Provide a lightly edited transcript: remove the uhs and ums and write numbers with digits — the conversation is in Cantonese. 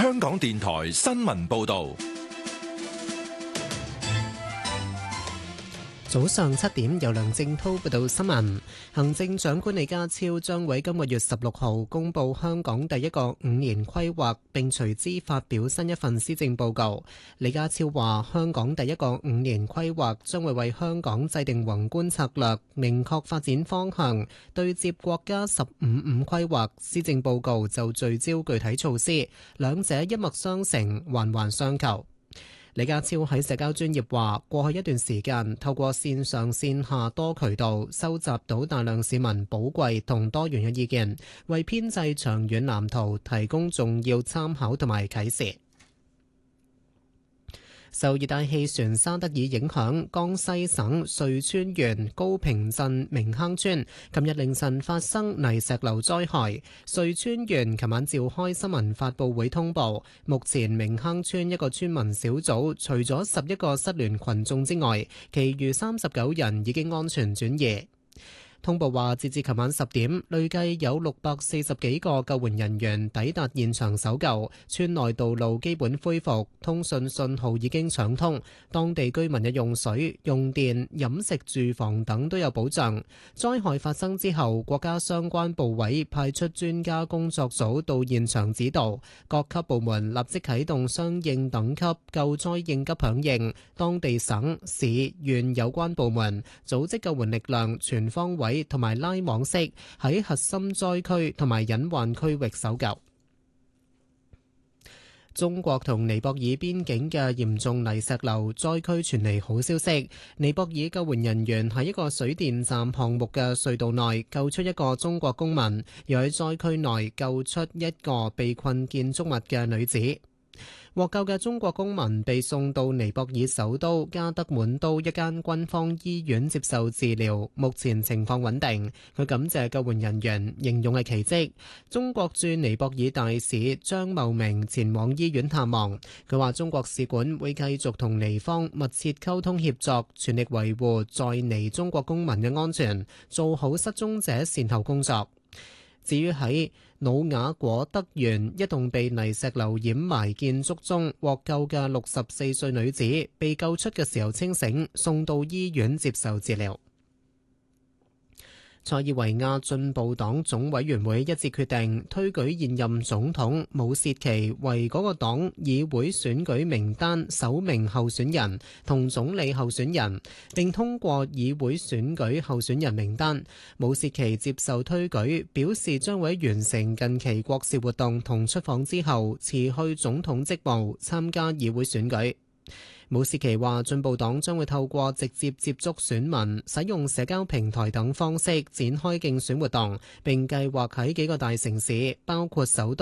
香港電台新聞報道。 早上7點，由梁正滔報道新聞。行政長官李家超將喺今個月16號公布香港第一個5年規劃，並隨之發表新一份施政報告。李家超話：香港第一個5年規劃將會為香港制定宏觀策略，明確發展方向，對接國家15五規劃。施政報告就聚焦具體措施，兩者一脈相承，環環相扣。李家超喺社交專頁話：過去一段時間，透過線上線下多渠道收集到大量市民寶貴同多元嘅意見，為編製長遠藍圖提供重要參考同埋啟示。受熱帶氣旋沙德爾影響，江西省瑞川縣高坪鎮明坑村琴日凌晨發生泥石流災害。瑞川縣琴晚召開新聞發佈會通報，目前明坑村一個村民小組除咗11個失聯群眾之外，其餘39人已經安全轉移。通報話，截至琴晚10點，累計有640幾個救援人員抵達現場搜救，村內道路基本恢復，通訊信號已經暢通，當地居民嘅用水、用電、飲食、住房等都有保障。災害發生之後，國家相關部委派出專家工作組到現場指導，各級部門立即啟動相應等級救災應急響應，當地省、市、縣有關部門組織救援力量全方位同埋拉網式喺核心災區同埋隱患區域搜救。中國同尼泊爾邊境嘅嚴重泥石流災區傳嚟好消息，尼泊爾救援人員喺一個水電站項目嘅隧道內救出一個中國公民，又喺災區內救出一個被困建築物嘅女子。獲救嘅中國公民被送到尼泊爾首都加德滿都一間軍方醫院接受治療，目前情況穩定。佢感謝救援人員，形容係奇蹟。中國駐尼泊爾大使張茂明前往醫院探望，佢話中國使館會繼續同尼方密切溝通協作，全力維護在尼中國公民嘅安全，做好失蹤者善後工作。至於喺努瓦果德縣一棟被泥石流掩埋建築中獲救嘅64歲女子，被救出嘅時候清醒，送到醫院接受治療。塞爾維亞進步黨總委員會一致決定推舉現任總統武契奇為嗰個黨議會選舉名單首名候選人同總理候選人，並通過議會選舉候選人名單。武契奇接受推舉，表示將會完成近期國事活動同出訪之後辭去總統職務，參加議會選舉。武契奇話：進步黨將會透過直接接觸選民、使用社交平台等方式展開競選活動，並計劃喺幾個大城市，包括首都